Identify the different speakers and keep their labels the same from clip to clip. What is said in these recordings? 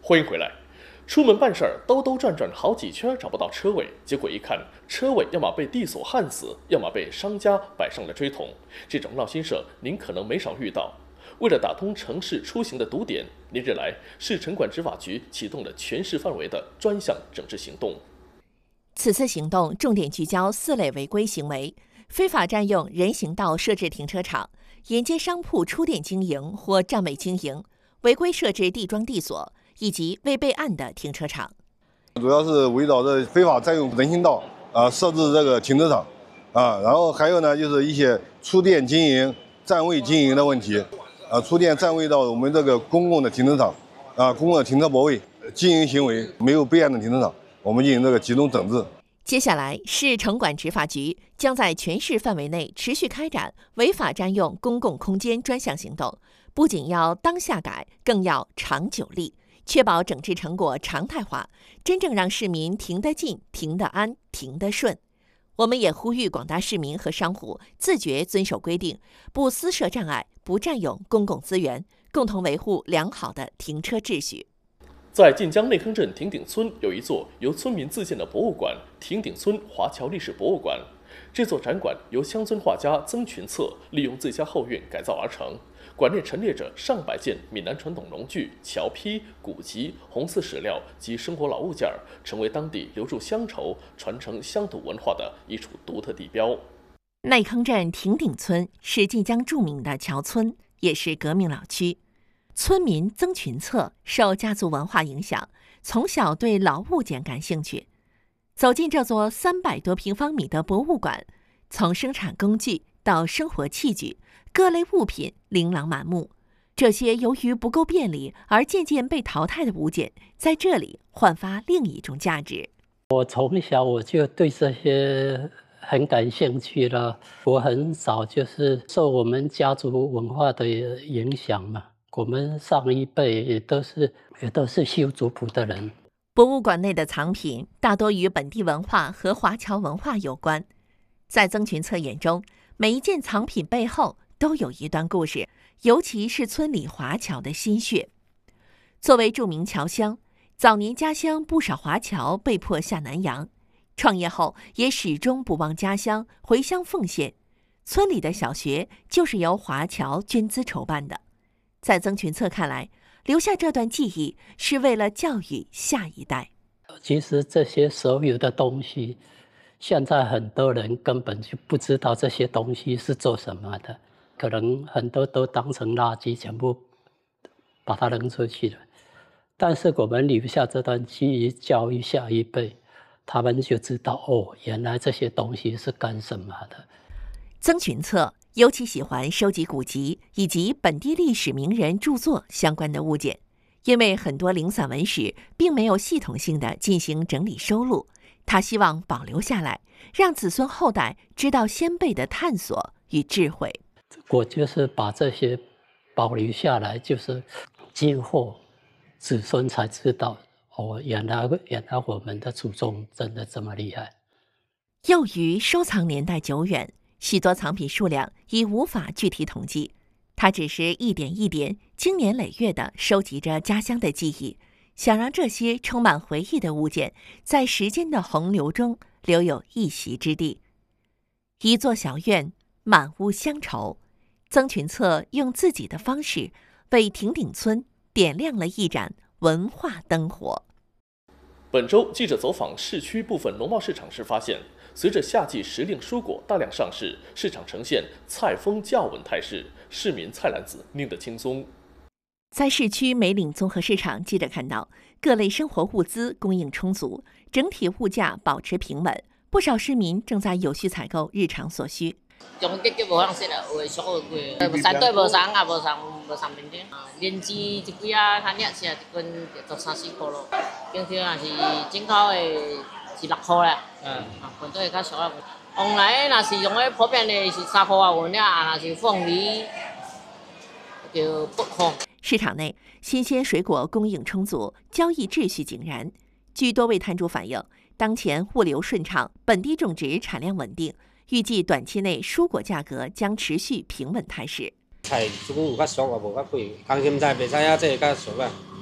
Speaker 1: 欢迎回来。出门办事儿，兜兜转转好几圈找不到车位，结果一看，车位要么被地锁焊死，要么被商家摆上了锥桶。这种闹心事儿，您可能没少遇到。为了打通城市出行的堵点，连日来，市城管执法局启动了全市范围的专项整治行动。
Speaker 2: 此次行动重点聚焦4类违规行为：非法占用人行道设置停车场、沿街商铺出店经营或占位经营、违规设置地桩地锁以及未备案的停车场。
Speaker 3: 主要是围绕着非法占用人行道设置这个停车场然后还有呢就是一些出店经营、占位经营的问题出店占位到我们这个公共的停车场公共的停车泊位经营行为没有备案的停车场，我们进行这个集中整治。
Speaker 2: 接下来，市城管执法局将在全市范围内持续开展违法占用公共空间专项行动，不仅要当下改，更要长久立，确保整治成果常态化，真正让市民停得进、停得安、停得顺。我们也呼吁广大市民和商户自觉遵守规定，不私设障碍，不占用公共资源，共同维护良好的停车秩序。
Speaker 1: 在晋江内坑镇亭顶村有一座由村民自建的博物馆——亭顶村华侨历史博物馆。这座展馆由乡村画家曾群策利用自家后院改造而成，馆内陈列着上百件闽南传统农具、桥坯、古籍、红瓷史料及生活老物件，成为当地留住乡愁、传承乡土文化的一处独特地标。
Speaker 2: 内坑镇亭顶村是晋江著名的侨村，也是革命老区。村民曾群策受家族文化影响，从小对老物件感兴趣。走进这座300多平方米的博物馆，从生产工具到生活器具，各类物品琳琅满目。这些由于不够便利而渐渐被淘汰的物件，在这里焕发另一种价值。
Speaker 4: 我从小我就对这些很感兴趣了。我很少就是受我们家族文化的影响嘛。我们上一辈也都是修族谱的人。
Speaker 2: 博物馆内的藏品大多与本地文化和华侨文化有关。在曾群策眼中，每一件藏品背后都有一段故事，尤其是村里华侨的心血。作为著名侨乡，早年家乡不少华侨被迫下南洋，创业后也始终不忘家乡，回乡奉献。村里的小学就是由华侨捐资筹办的。在曾群策看来，留下这段记忆是为了教育下一代。
Speaker 4: 其实这些所有的东西，现在很多人根本就不知道这些东西是做什么的，可能很多都当成垃圾，全部把它扔出去了。但是我们留下这段记忆，教育下一辈，他们就知道原来这些东西是干什么的。
Speaker 2: 曾群策尤其喜欢收集古籍以及本地历史名人著作相关的物件，因为很多零散文史并没有系统性的进行整理收录，他希望保留下来，让子孙后代知道先辈的探索与智慧。
Speaker 4: 我就是把这些保留下来，就是今后子孙才知道原来我们的祖宗真的这么厉害。
Speaker 2: 由于收藏年代久远，许多藏品数量已无法具体统计，他只是一点一点、经年累月地收集着家乡的记忆，想让这些充满回忆的物件在时间的洪流中留有一席之地。一座小院，满屋乡愁，曾群策用自己的方式为亭顶村点亮了一盏文化灯火。
Speaker 1: 本周记者走访市区部分农贸市场时发现，随着夏季时令蔬果大量上市，市场呈现菜丰价稳态势，市民菜篮子拎得轻松。
Speaker 2: 在市区梅岭综合市场，记者看到各类生活物资供应充足，整体物价保持平稳，不少市民正在有序采购日常所需。
Speaker 5: 总结无通说啦，有诶俗有贵，相对无送啊，无送面顶。莲子一几啊，较领是一斤就13-14块咯。平常若是进口诶是6块啦。本地会较俗啊。往来若是用诶普遍诶是3块啊，有领啊，若是凤梨就8块。
Speaker 2: 市场内新鲜水果供应充足，交易秩序井然。据多位摊主反映，当前物流顺畅，本地种植产量稳定，预计短期内蔬果价格将持续平稳态势。
Speaker 6: 菜即久有较俗啊，无较贵。工钱菜袂知影，这会较俗啊。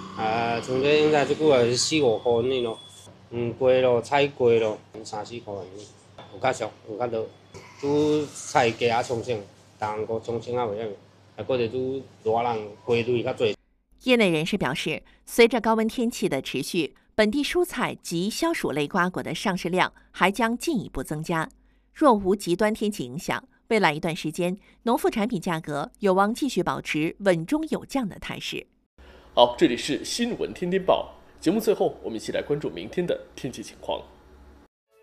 Speaker 6: 像这应该即久也是4、5块呢咯，贵咯，菜贵咯，3、4块呢，有较俗，有较落。拄菜价啊冲升，逐项个冲升啊袂晓，还搁着拄热人归类较侪。
Speaker 2: 业内人士表示，随着高温天气的持续，本地蔬菜及消暑类瓜果的上市量还将进一步增加。若无极端天气影响，未来一段时间，农副产品价格有望继续保持稳中有降的态势。
Speaker 1: 好，这里是新闻天天报节目，最后我们一起来关注明天的天气情况。